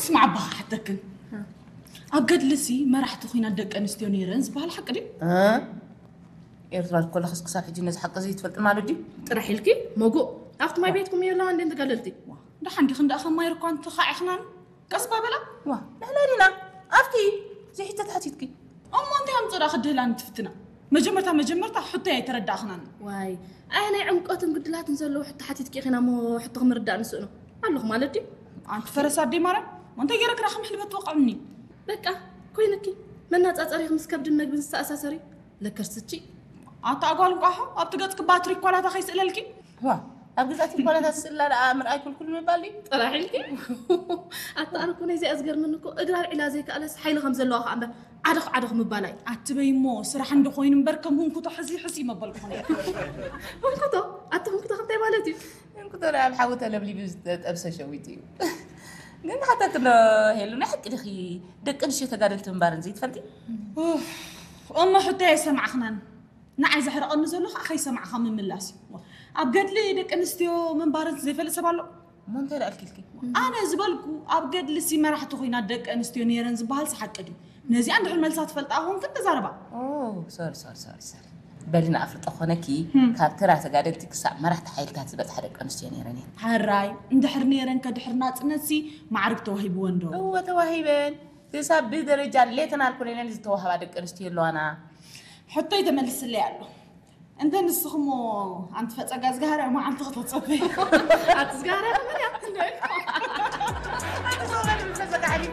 اسمع بها حتى كن أقد لسي ما راح تخينا دق أنستيونيرنز بهالحق دي إيرترال كل خصك صاحي جنس حق زي تفلت مالو دي راح يلكي موجو أخت ما بيتكم يلا عندي أنت قللتي ده عندي خند أخ ما يركوا أنت خاع خنان كسبة بلا لا لا لينا أفتي زي حتى تحتيتكي أنت هم صراحة خده لان تفتنا مجمرتها حتى يتردى خنان واي أنا عمقات قد لا تنزلوا حتى حتيتكي خنا مو حتى غمردة نسأله الله مالتي أنت فرسات دي مرة وأنت جرك راح محل بتوقع مني بقى كوينكي من أتصاريخ مسكب النجم السأساسري لكرستي أنت أقول قاحة أبتقطك باتريك ولا تخيس إلا لكي وا أبغزاتي ولا تسلا لا أمر أكل كل مبالي راح لكي أتعرفون زي أصغر منكم أقرأ إلى زي كألس حيل خمسة الله عم عدخ مبالي أتبي مو صراحة عنده خوين مبركم هم كتو حسي ما بالكم هم كتو خطي مالتي هم كتو لا بحاول تلبلي بزت أبسا شويتي قلنا حتى كنا هيلو نحكي لخي دك أنشي تقارلت مبارن زيت فلتي أما حتى يسمع خنان نعي زهر أنزل أخ أخي سمع خم من لاسي أبجد لي دك أنستيو من بارد زي فلسة بالله ما أنت لا أكلكي أنا زبالكو أبجد لسي ما راح تخوينا دك أنستيو نيرنز بهال صحت كدي نزي عند الملسات فلتاهم كنت زاربا سوري بالنا أفلت أخونكي كابترا تقارلتك ساعة ما راح تحيل تهتبت حرق أنستيو نيرني هالراي اندحر نيرن كدحرنات نسي معرك توهيب وندو هو توهيبين تساب بدرجة ليتنا الكلنا اللي توهب دك أنستيو اللي أنا حتى يتملس اللي قاله انت نسخمو انت فتسقاز قهره ما عم تخطط صفي أتسقارة من يا